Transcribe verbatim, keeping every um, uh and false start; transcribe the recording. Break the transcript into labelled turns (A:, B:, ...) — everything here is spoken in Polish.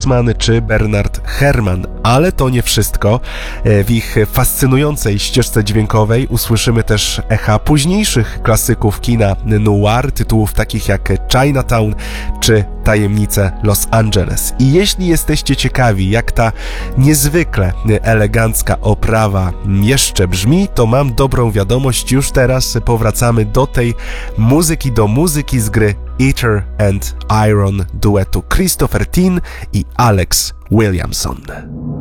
A: Eastman czy Bernard Herrmann. Ale to nie wszystko. W ich fascynującej ścieżce dźwiękowej usłyszymy też echa późniejszych klasyków kina noir, tytułów takich jak Chinatown czy Tajemnice Los Angeles. I jeśli jesteście ciekawi, jak ta niezwykle elegancka oprawa jeszcze brzmi, to mam dobrą wiadomość. Już teraz powracamy do tej muzyki, do muzyki z gry Ether and Iron duetu Christopher Tin i Alex Williamson.